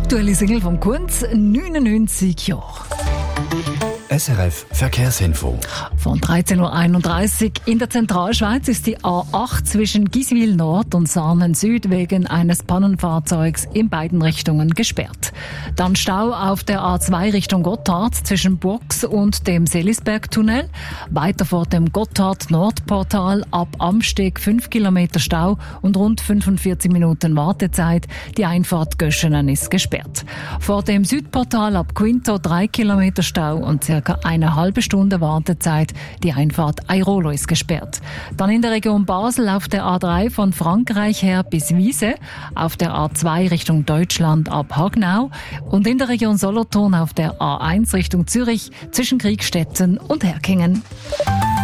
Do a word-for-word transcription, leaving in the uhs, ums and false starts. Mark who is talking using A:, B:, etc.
A: Aktuelle Single vom Kunz, neunundneunzig Jahre.
B: S R F Verkehrsinfo.
A: Von dreizehn Uhr einunddreißig in der Zentralschweiz ist die A acht zwischen Giswil Nord und Sarnen Süd wegen eines Pannenfahrzeugs in beiden Richtungen gesperrt. Dann Stau auf der A zwei Richtung Gotthard zwischen Burgs und dem Selisbergtunnel. Weiter vor dem Gotthard-Nordportal ab Amsteg fünf Kilometer Stau und rund fünfundvierzig Minuten Wartezeit. Die Einfahrt Göschenen ist gesperrt. Vor dem Südportal ab Quinto drei Kilometer Stau und circa eine halbe Stunde Wartezeit. Die Einfahrt Airolo ist gesperrt. Dann in der Region Basel auf der A drei von Frankreich her bis Wiese, auf der A zwei Richtung Deutschland ab Hagnau und in der Region Solothurn auf der A eins Richtung Zürich zwischen Kriegstetten und Herkingen.